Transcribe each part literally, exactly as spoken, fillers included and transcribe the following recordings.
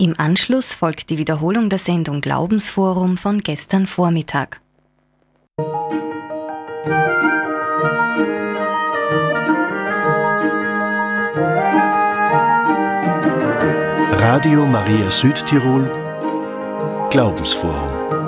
Im Anschluss folgt die Wiederholung der Sendung Glaubensforum von gestern Vormittag. Radio Maria Südtirol Glaubensforum.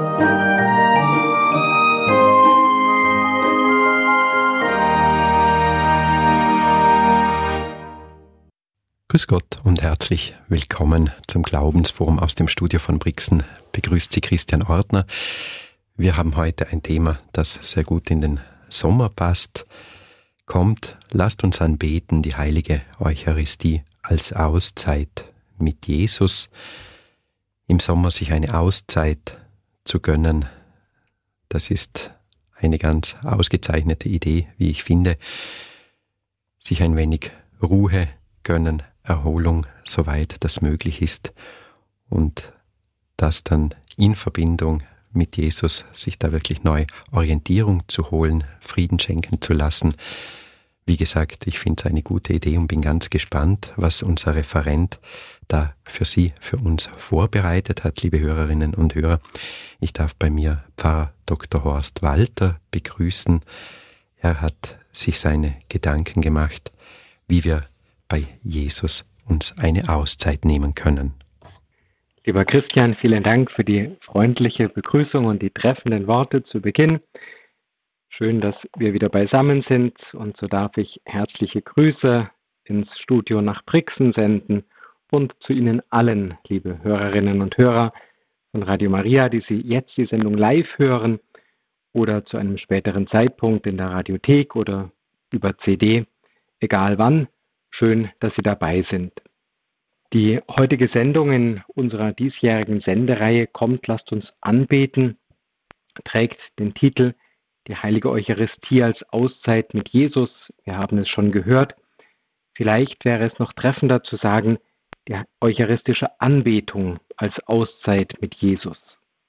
Grüß Gott und herzlich willkommen zum Glaubensforum aus dem Studio von Brixen. Begrüßt Sie Christian Ortner. Wir haben heute ein Thema, das sehr gut in den Sommer passt. Kommt, lasst uns anbeten, die heilige Eucharistie als Auszeit mit Jesus. Im Sommer sich eine Auszeit zu gönnen, das ist eine ganz ausgezeichnete Idee, wie ich finde. Sich ein wenig Ruhe gönnen, Erholung, soweit das möglich ist, und das dann in Verbindung mit Jesus, sich da wirklich neu Orientierung zu holen, Frieden schenken zu lassen. Wie gesagt, ich finde es eine gute Idee und bin ganz gespannt, was unser Referent da für Sie, für uns vorbereitet hat, liebe Hörerinnen und Hörer. Ich darf bei mir Pfarrer Doktor Horst Walter begrüßen. Er hat sich seine Gedanken gemacht, wie wir bei Jesus uns eine Auszeit nehmen können. Lieber Christian, vielen Dank für die freundliche Begrüßung und die treffenden Worte zu Beginn. Schön, dass wir wieder beisammen sind, und so darf ich herzliche Grüße ins Studio nach Brixen senden und zu Ihnen allen, liebe Hörerinnen und Hörer von Radio Maria, die Sie jetzt die Sendung live hören oder zu einem späteren Zeitpunkt in der Radiothek oder über C D, egal wann. Schön, dass Sie dabei sind. Die heutige Sendung in unserer diesjährigen Sendereihe Kommt, lasst uns anbeten, trägt den Titel Die heilige Eucharistie als Auszeit mit Jesus. Wir haben es schon gehört. Vielleicht wäre es noch treffender zu sagen, die eucharistische Anbetung als Auszeit mit Jesus.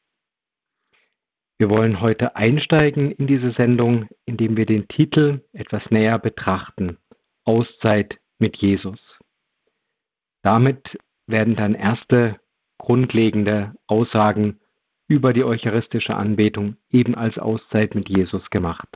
Wir wollen heute einsteigen in diese Sendung, indem wir den Titel etwas näher betrachten. Auszeit mit Jesus. Damit werden dann erste grundlegende Aussagen über die eucharistische Anbetung eben als Auszeit mit Jesus gemacht.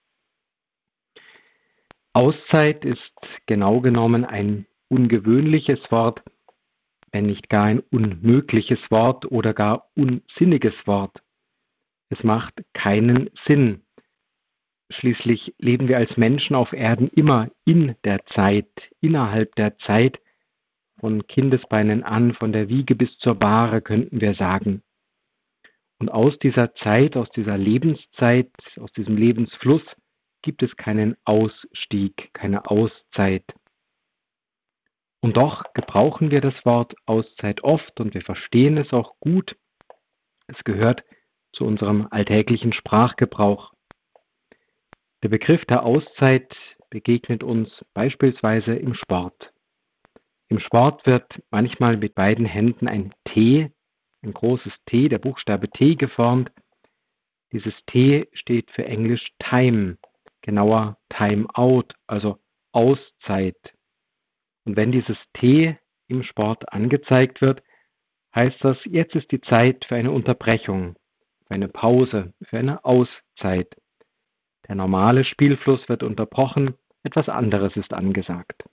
Auszeit ist genau genommen ein ungewöhnliches Wort, wenn nicht gar ein unmögliches Wort oder gar unsinniges Wort. Es macht keinen Sinn. Schließlich leben wir als Menschen auf Erden immer in der Zeit, innerhalb der Zeit, von Kindesbeinen an, von der Wiege bis zur Bahre, könnten wir sagen. Und aus dieser Zeit, aus dieser Lebenszeit, aus diesem Lebensfluss gibt es keinen Ausstieg, keine Auszeit. Und doch gebrauchen wir das Wort Auszeit oft und wir verstehen es auch gut. Es gehört zu unserem alltäglichen Sprachgebrauch. Der Begriff der Auszeit begegnet uns beispielsweise im Sport. Im Sport wird manchmal mit beiden Händen ein T, ein großes T, der Buchstabe T geformt. Dieses T steht für Englisch Time, genauer Time Out, also Auszeit. Und wenn dieses T im Sport angezeigt wird, heißt das, jetzt ist die Zeit für eine Unterbrechung, für eine Pause, für eine Auszeit. Der normale Spielfluss wird unterbrochen, etwas anderes ist angesagt.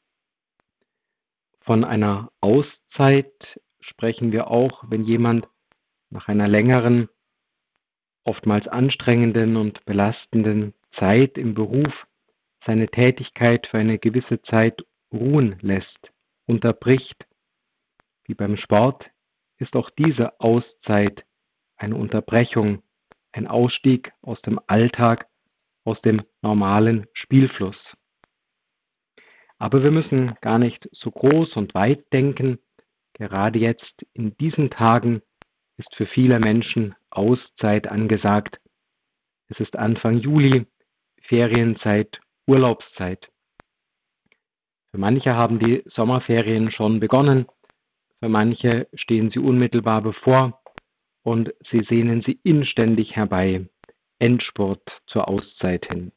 Von einer Auszeit sprechen wir auch, wenn jemand nach einer längeren, oftmals anstrengenden und belastenden Zeit im Beruf seine Tätigkeit für eine gewisse Zeit ruhen lässt, unterbricht. Wie beim Sport ist auch diese Auszeit eine Unterbrechung, ein Ausstieg aus dem Alltag, aus dem normalen Spielfluss. Aber wir müssen gar nicht so groß und weit denken. Gerade jetzt in diesen Tagen ist für viele Menschen Auszeit angesagt. Es ist Anfang Juli, Ferienzeit, Urlaubszeit. Für manche haben die Sommerferien schon begonnen, für manche stehen sie unmittelbar bevor und sie sehnen sie inständig herbei, Endspurt zur Auszeit hin.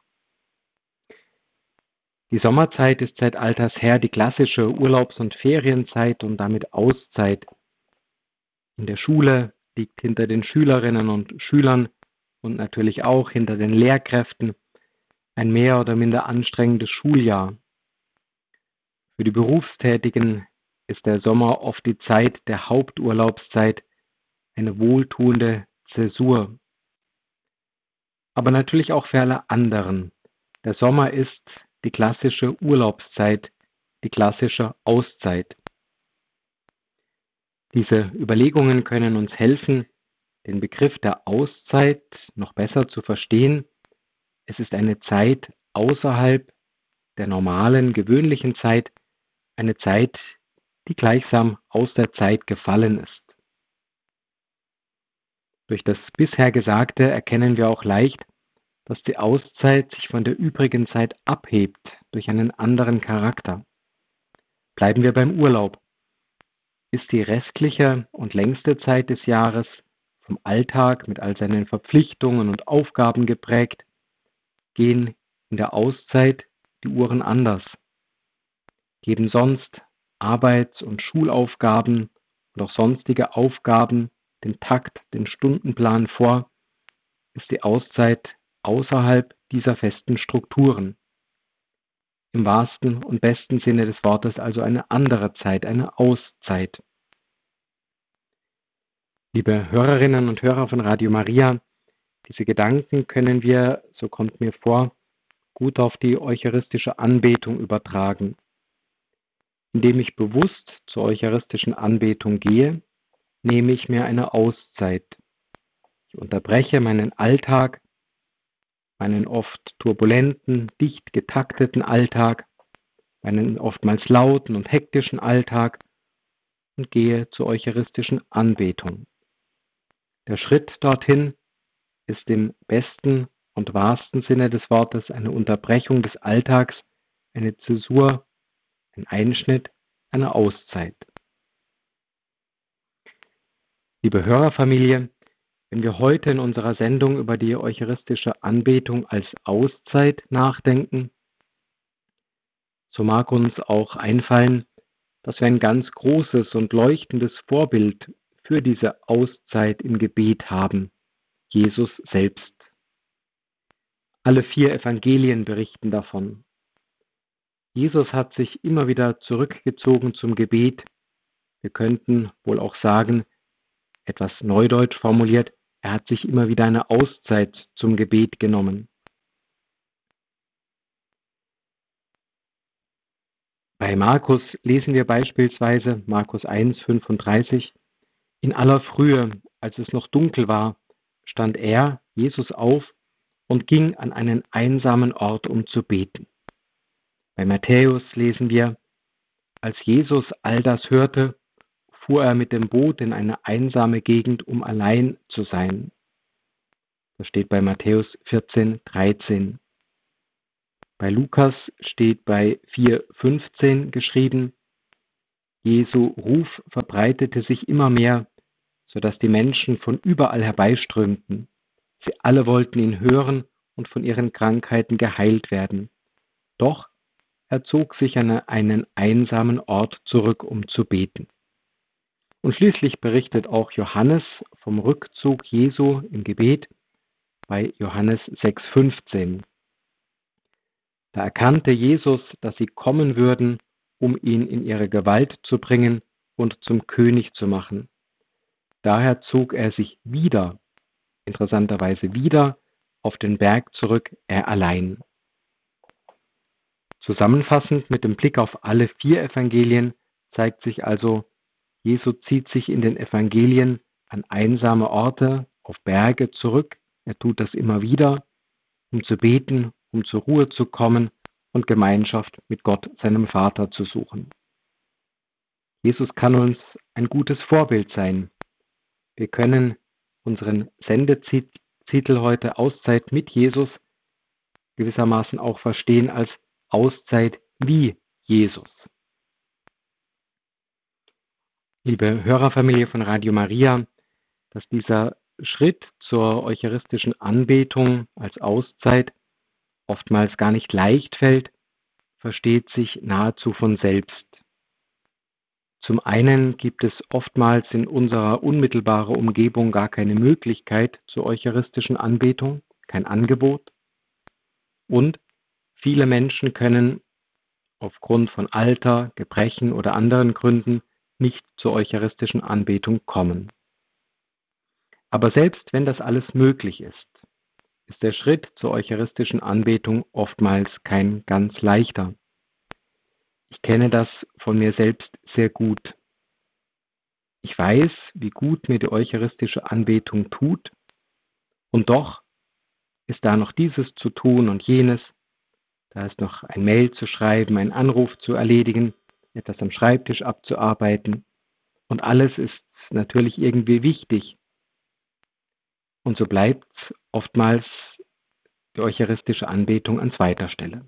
Die Sommerzeit ist seit alters her die klassische Urlaubs- und Ferienzeit und damit Auszeit. in der Schule, liegt hinter den Schülerinnen und Schülern und natürlich auch hinter den Lehrkräften ein mehr oder minder anstrengendes Schuljahr. Für die Berufstätigen ist der Sommer oft die Zeit der Haupturlaubszeit, eine wohltuende Zäsur. Aber natürlich auch für alle anderen. Der Sommer ist die klassische Urlaubszeit, die klassische Auszeit. Diese Überlegungen können uns helfen, den Begriff der Auszeit noch besser zu verstehen. Es ist eine Zeit außerhalb der normalen, gewöhnlichen Zeit, eine Zeit, die gleichsam aus der Zeit gefallen ist. Durch das bisher Gesagte erkennen wir auch leicht, dass die Auszeit sich von der übrigen Zeit abhebt durch einen anderen Charakter. Bleiben wir beim Urlaub. Ist die restliche und längste Zeit des Jahres vom Alltag mit all seinen Verpflichtungen und Aufgaben geprägt, gehen in der Auszeit die Uhren anders. Geben sonst Arbeits- und Schulaufgaben und auch sonstige Aufgaben den Takt, den Stundenplan vor, ist die Auszeit außerhalb dieser festen Strukturen. Im wahrsten und besten Sinne des Wortes also eine andere Zeit, eine Auszeit. Liebe Hörerinnen und Hörer von Radio Maria, diese Gedanken können wir, so kommt mir vor, gut auf die eucharistische Anbetung übertragen. Indem ich bewusst zur eucharistischen Anbetung gehe, nehme ich mir eine Auszeit. Ich unterbreche meinen Alltag, meinen oft turbulenten, dicht getakteten Alltag, meinen oftmals lauten und hektischen Alltag und gehe zur eucharistischen Anbetung. Der Schritt dorthin ist im besten und wahrsten Sinne des Wortes eine Unterbrechung des Alltags, eine Zäsur, ein Einschnitt, eine Auszeit. Liebe Hörerfamilie, wenn wir heute in unserer Sendung über die eucharistische Anbetung als Auszeit nachdenken, so mag uns auch einfallen, dass wir ein ganz großes und leuchtendes Vorbild für diese Auszeit im Gebet haben, Jesus selbst. Alle vier Evangelien berichten davon. Jesus hat sich immer wieder zurückgezogen zum Gebet. Wir könnten wohl auch sagen, etwas neudeutsch formuliert, er hat sich immer wieder eine Auszeit zum Gebet genommen. Bei Markus lesen wir beispielsweise Markus eins, fünfunddreißig, in aller Frühe, als es noch dunkel war, stand er, Jesus, auf und ging an einen einsamen Ort, um zu beten. Bei Matthäus lesen wir, als Jesus all das hörte, fuhr er mit dem Boot in eine einsame Gegend, um allein zu sein. Das steht bei Matthäus vierzehn, dreizehn. Bei Lukas steht bei vier, fünfzehn geschrieben, Jesu Ruf verbreitete sich immer mehr, sodass die Menschen von überall herbeiströmten. Sie alle wollten ihn hören und von ihren Krankheiten geheilt werden. Doch er zog sich an einen einsamen Ort zurück, um zu beten. Und schließlich berichtet auch Johannes vom Rückzug Jesu im Gebet bei Johannes sechs, fünfzehn. Da erkannte Jesus, dass sie kommen würden, um ihn in ihre Gewalt zu bringen und zum König zu machen. Daher zog er sich wieder, interessanterweise wieder, auf den Berg zurück, er allein. Zusammenfassend mit dem Blick auf alle vier Evangelien zeigt sich also, Jesus zieht sich in den Evangelien an einsame Orte, auf Berge zurück. Er tut das immer wieder, um zu beten, um zur Ruhe zu kommen und Gemeinschaft mit Gott, seinem Vater, zu suchen. Jesus kann uns ein gutes Vorbild sein. Wir können unseren Sendetitel heute Auszeit mit Jesus gewissermaßen auch verstehen als Auszeit wie Jesus. Liebe Hörerfamilie von Radio Maria, dass dieser Schritt zur eucharistischen Anbetung als Auszeit oftmals gar nicht leicht fällt, versteht sich nahezu von selbst. Zum einen gibt es oftmals in unserer unmittelbaren Umgebung gar keine Möglichkeit zur eucharistischen Anbetung, kein Angebot. Und viele Menschen können aufgrund von Alter, Gebrechen oder anderen Gründen nicht zur eucharistischen Anbetung kommen. Aber selbst wenn das alles möglich ist, ist der Schritt zur eucharistischen Anbetung oftmals kein ganz leichter. Ich kenne das von mir selbst sehr gut. Ich weiß, wie gut mir die eucharistische Anbetung tut, und doch ist da noch dieses zu tun und jenes, da ist noch ein Mail zu schreiben, einen Anruf zu erledigen, etwas am Schreibtisch abzuarbeiten, und alles ist natürlich irgendwie wichtig. Und so bleibt oftmals die eucharistische Anbetung an zweiter Stelle.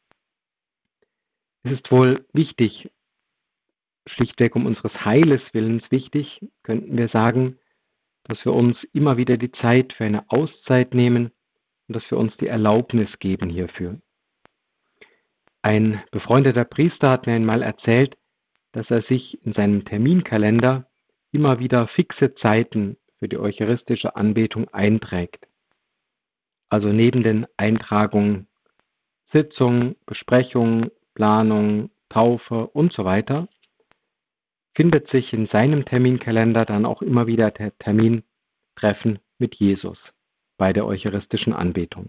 Es ist wohl wichtig, schlichtweg um unseres Heiles Willens wichtig, könnten wir sagen, dass wir uns immer wieder die Zeit für eine Auszeit nehmen und dass wir uns die Erlaubnis geben hierfür. Ein befreundeter Priester hat mir einmal erzählt, dass er sich in seinem Terminkalender immer wieder fixe Zeiten für die eucharistische Anbetung einträgt. Also neben den Eintragungen Sitzung, Besprechung, Planung, Taufe und so weiter, findet sich in seinem Terminkalender dann auch immer wieder der Termin Treffen mit Jesus bei der eucharistischen Anbetung.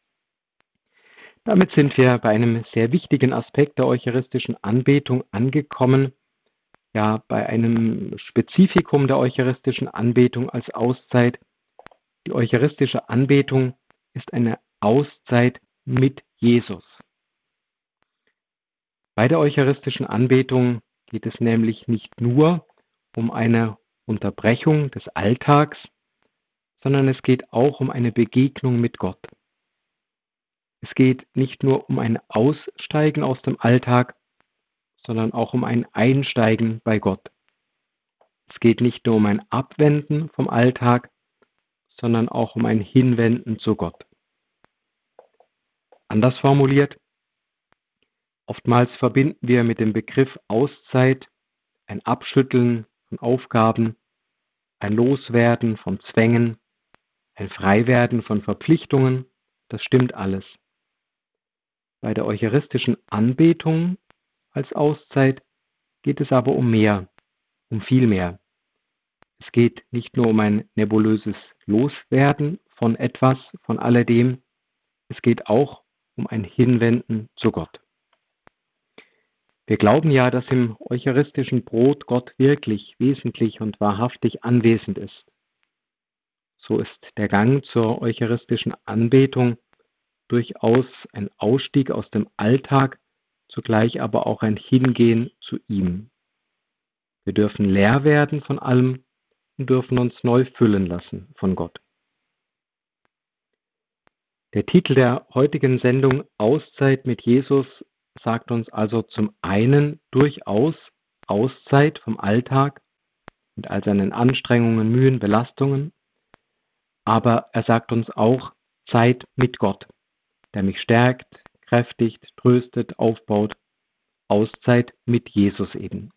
Damit sind wir bei einem sehr wichtigen Aspekt der eucharistischen Anbetung angekommen, ja, bei einem Spezifikum der eucharistischen Anbetung als Auszeit. Die eucharistische Anbetung ist eine Auszeit mit Jesus. Bei der eucharistischen Anbetung geht es nämlich nicht nur um eine Unterbrechung des Alltags, sondern es geht auch um eine Begegnung mit Gott. Es geht nicht nur um ein Aussteigen aus dem Alltag, sondern auch um ein Einsteigen bei Gott. Es geht nicht nur um ein Abwenden vom Alltag, sondern auch um ein Hinwenden zu Gott. Anders formuliert, oftmals verbinden wir mit dem Begriff Auszeit ein Abschütteln von Aufgaben, ein Loswerden von Zwängen, ein Freiwerden von Verpflichtungen. Das stimmt alles. Bei der eucharistischen Anbetung als Auszeit geht es aber um mehr, um viel mehr. Es geht nicht nur um ein nebulöses Loswerden von etwas, von alledem, es geht auch um ein Hinwenden zu Gott. Wir glauben ja, dass im eucharistischen Brot Gott wirklich, wesentlich und wahrhaftig anwesend ist. So ist der Gang zur eucharistischen Anbetung durchaus ein Ausstieg aus dem Alltag, zugleich aber auch ein Hingehen zu ihm. Wir dürfen leer werden von allem und dürfen uns neu füllen lassen von Gott. Der Titel der heutigen Sendung Auszeit mit Jesus sagt uns also zum einen durchaus Auszeit vom Alltag mit all seinen Anstrengungen, Mühen, Belastungen, aber er sagt uns auch Zeit mit Gott, der mich stärkt, kräftigt, tröstet, aufbaut, Auszeit mit Jesus eben.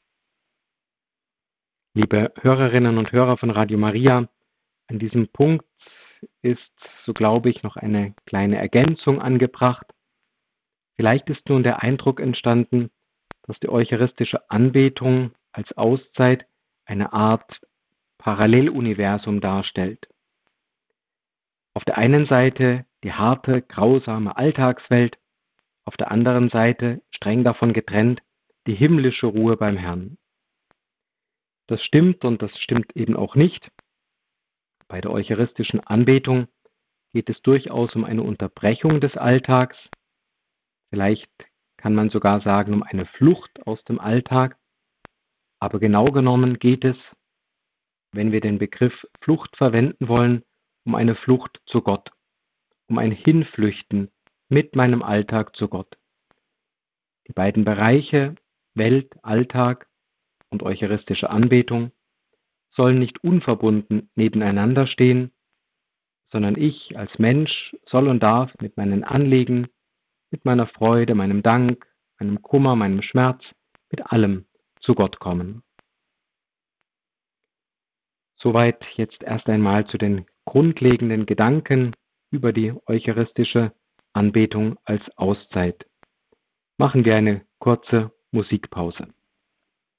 Liebe Hörerinnen und Hörer von Radio Maria, an diesem Punkt ist, so glaube ich, noch eine kleine Ergänzung angebracht. Vielleicht ist nun der Eindruck entstanden, dass die eucharistische Anbetung als Auszeit eine Art Paralleluniversum darstellt. Auf der einen Seite die harte, grausame Alltagswelt, auf der anderen Seite, streng davon getrennt, die himmlische Ruhe beim Herrn. Das stimmt und das stimmt eben auch nicht. Bei der eucharistischen Anbetung geht es durchaus um eine Unterbrechung des Alltags. Vielleicht kann man sogar sagen, um eine Flucht aus dem Alltag. Aber genau genommen geht es, wenn wir den Begriff Flucht verwenden wollen, um eine Flucht zu Gott, um ein Hinflüchten mit meinem Alltag zu Gott. Die beiden Bereiche, Welt, Alltag und eucharistische Anbetung, sollen nicht unverbunden nebeneinander stehen, sondern ich als Mensch soll und darf mit meinen Anliegen, mit meiner Freude, meinem Dank, meinem Kummer, meinem Schmerz, mit allem zu Gott kommen. Soweit jetzt erst einmal zu den grundlegenden Gedanken über die eucharistische Anbetung als Auszeit. Machen wir eine kurze Musikpause.